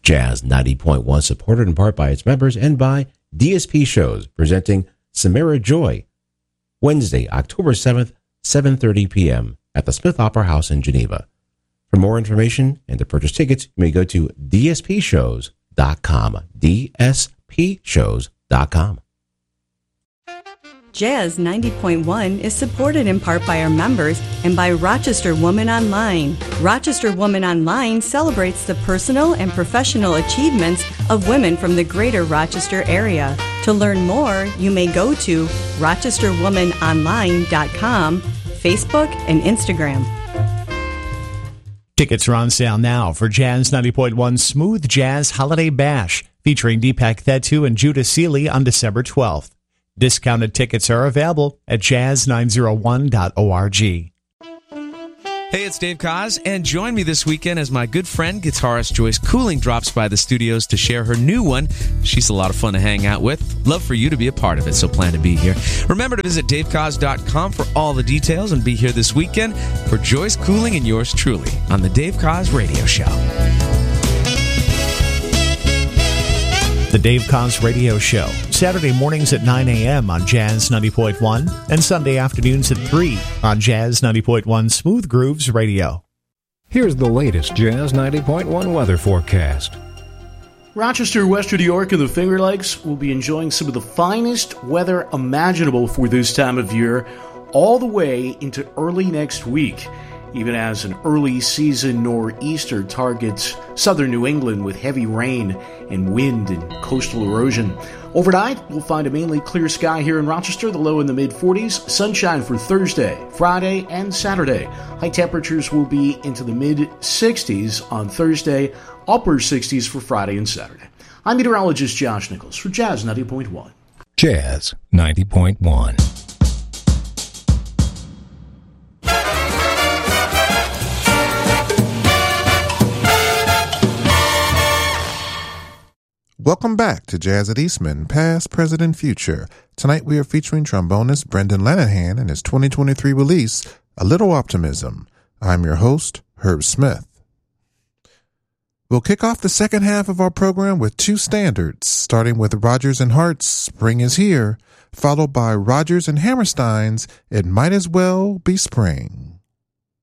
Jazz 90.1, supported in part by its members and by DSP Shows, presenting Samara Joy, Wednesday, October 7th, 7:30 p.m. at the Smith Opera House in Geneva. For more information and to purchase tickets, you may go to dspshows.com, dspshows.com. Jazz 90.1 is supported in part by our members and by Rochester Woman Online. Rochester Woman Online celebrates the personal and professional achievements of women from the greater Rochester area. To learn more, you may go to rochesterwomanonline.com, Facebook, and Instagram. Tickets are on sale now for Jazz 90.1 Smooth Jazz Holiday Bash, featuring Deepak Thettu and Judah Seeley on December 12th. Discounted tickets are available at jazz901.org. Hey, it's Dave Koz, and join me this weekend as my good friend, guitarist Joyce Cooling, drops by the studios to share her new one. She's a lot of fun to hang out with. Love for you to be a part of it, so plan to be here. Remember to visit davekoz.com for all the details and be here this weekend for Joyce Cooling and yours truly on the Dave Koz Radio Show. The Dave Koz Radio Show, Saturday mornings at 9 a.m. on Jazz 90.1 and Sunday afternoons at 3 on Jazz 90.1 Smooth Grooves Radio. Here's the latest Jazz 90.1 weather forecast. Rochester, Western New York, and the Finger Lakes will be enjoying some of the finest weather imaginable for this time of year all the way into early next week, even as an early season nor'easter targets southern New England with heavy rain and wind and coastal erosion. Overnight, we'll find a mainly clear sky here in Rochester, the low in the mid-40s, sunshine for Thursday, Friday, and Saturday. High temperatures will be into the mid-60s on Thursday, upper 60s for Friday and Saturday. I'm meteorologist Josh Nichols for Jazz 90.1. Jazz 90.1. Welcome back to Jazz at Eastman, Past, Present, and Future. Tonight we are featuring trombonist Brendan Lanahan and his 2023 release, A Little Optimism. I'm your host, Herb Smith. We'll kick off the second half of our program with two standards, starting with Rodgers and Hart's Spring is Here, followed by Rodgers and Hammerstein's It Might As Well Be Spring.